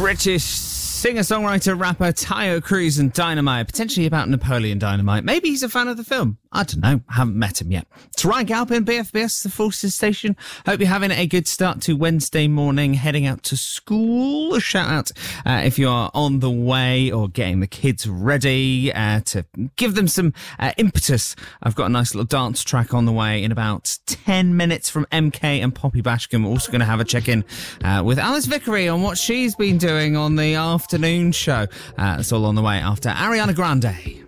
British singer-songwriter, rapper Tayo Cruz and Dynamite, potentially about Napoleon Dynamite. Maybe he's a fan of the film. I don't know. Haven't met him yet. It's Ryan Galpin, BFBS, the Forces Station. Hope you're having a good start to Wednesday morning, heading out to school. A shout out if you are on the way or getting the kids ready to give them some impetus. I've got a nice little dance track on the way in about 10 minutes from MK and Poppy Bashcombe. We're also going to have a check-in with Alice Vickery on what she's been doing on the afternoon show. That's all on the way after Ariana Grande.